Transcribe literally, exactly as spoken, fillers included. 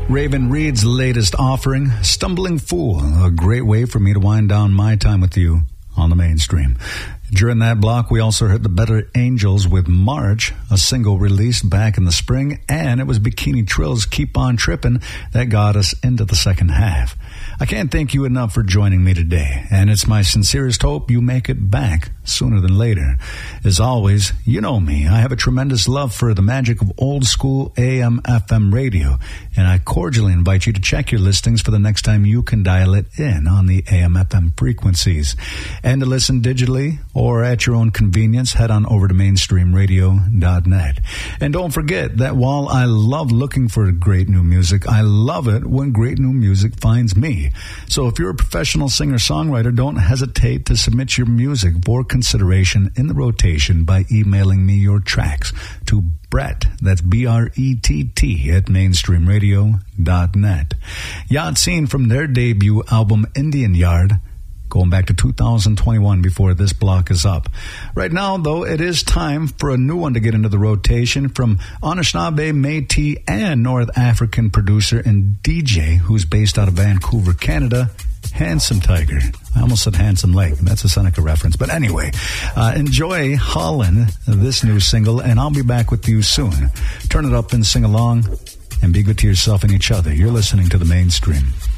Raven Reed's latest offering, Stumbling Fool, a great way for me to wind down my time with you on the mainstream. During that block, we also heard the Better Angels with March, a single released back in the spring, and it was Bikini Trill's Keep On Trippin' that got us into the second half. I can't thank you enough for joining me today, and it's my sincerest hope you make it back sooner than later. As always, you know me. I have a tremendous love for the magic of old school A M F M radio, and I cordially invite you to check your listings for the next time you can dial it in on the A M F M frequencies. And to listen digitally or at your own convenience, head on over to mainstream radio dot net. And don't forget that while I love looking for great new music, I love it when great new music finds me. So if you're a professional singer-songwriter, don't hesitate to submit your music for consideration in the rotation by emailing me your tracks to Brett, that's B R E T T, at mainstream radio dot net. Yahtsin from their debut album Indian Yard, going back to two thousand twenty-one before this block is up. Right now, though, it is time for a new one to get into the rotation from Anishinaabe, Métis, and North African producer and D J who's based out of Vancouver, Canada, Handsome Tiger. I almost said Handsome Lake. That's a Seneca reference. But anyway, uh, enjoy Holland, this new single, and I'll be back with you soon. Turn it up and sing along, and be good to yourself and each other. You're listening to The Mainstream.